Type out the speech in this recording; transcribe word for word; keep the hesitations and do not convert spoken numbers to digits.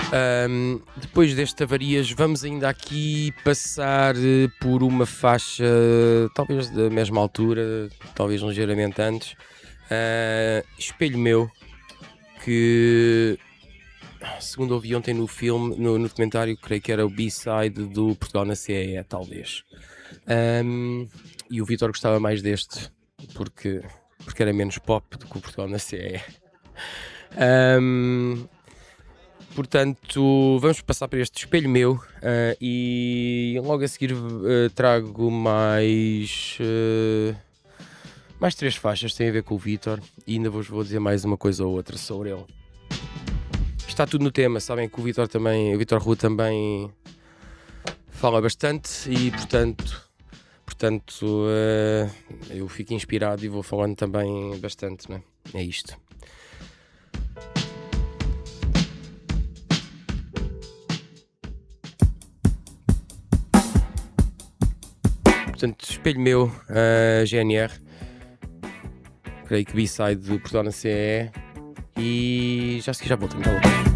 Ahm, depois deste avarias, vamos ainda aqui passar eh, por uma faixa, talvez da mesma altura, talvez ligeiramente antes. Ah, Espelho Meu, que segundo ouvi ontem no filme, no, no documentário, creio que era o B-side do Portugal na C E E, talvez. Ahm, e o Vítor gostava mais deste, porque, porque era menos pop do que o Portugal na C E E. Ahm, portanto, vamos passar para este Espelho Meu, ah, e logo a seguir ah, trago mais, ah, mais três faixas que têm a ver com o Vítor, e ainda vos vou dizer mais uma coisa ou outra sobre ele. Está tudo no tema, sabem que o Vítor também, o Vítor Rua também fala bastante e portanto, portanto uh, eu fico inspirado e vou falando também bastante, né? É isto. Portanto, Espelho Meu, uh, G N R, creio que B-side do Portugal na C E E, e já, já voltamos, já voltamos.